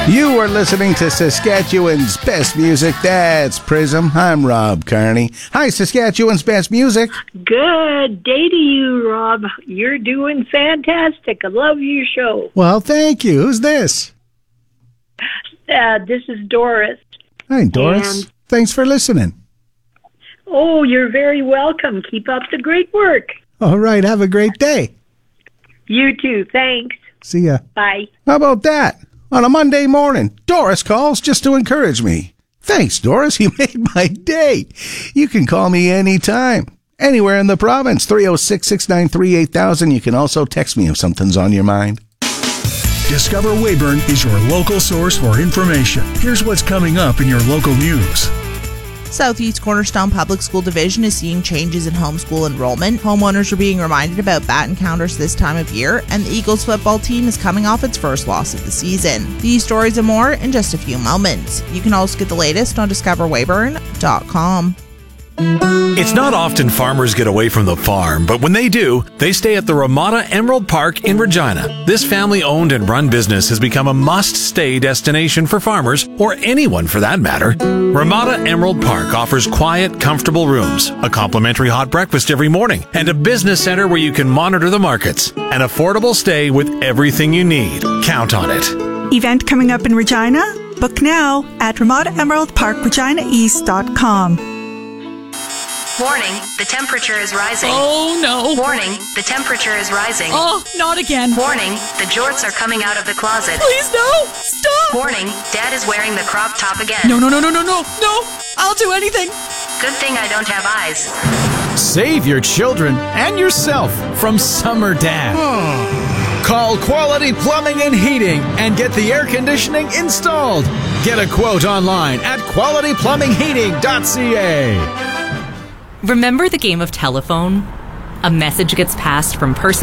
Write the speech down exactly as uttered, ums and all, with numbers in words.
You are listening to Saskatchewan's best music. That's Prism. I'm Rob Carney. Hi, Saskatchewan's best music. Good day to you, Rob. You're doing fantastic. I love your show. Well, thank you. Who's this? Uh, this is Doris. Hi, Doris. And, Thanks for listening. oh, you're very welcome. Keep up the great work. All right. Have a great day. You too. Thanks. See ya. Bye. How about that? On a Monday morning, Doris calls just to encourage me. Thanks, Doris. You made my day. You can call me anytime, anywhere in the province. three oh six, six nine three, eight thousand. You can also text me if something's on your mind. Discover Weyburn is your local source for information. Here's what's coming up in your local news. Southeast Cornerstone Public School Division is seeing changes in homeschool enrollment. Homeowners are being reminded about bat encounters this time of year, and the Eagles football team is coming off its first loss of the season. These stories and more in just a few moments. You can also get the latest on discover weyburn dot com. It's not often farmers get away from the farm, but when they do, they stay at the Ramada Emerald Park in Regina. This family-owned and run business has become a must-stay destination for farmers, or anyone for that matter. Ramada Emerald Park offers quiet, comfortable rooms, a complimentary hot breakfast every morning, and a business center where you can monitor the markets. An affordable stay with everything you need. Count on it. Event coming up in Regina? Book now at ramada emerald park regina east dot com. Warning, the temperature is rising. Oh, no. Warning, the temperature is rising. Oh, not again. Warning, the jorts are coming out of the closet. Please, no. Stop. Warning, Dad is wearing the crop top again. No, no, no, no, no, no. No. I'll do anything. Good thing I don't have eyes. Save your children and yourself from Summer Dad. Call Quality Plumbing and Heating and get the air conditioning installed. Get a quote online at quality plumbing heating dot c a. Remember the game of telephone? A message gets passed from person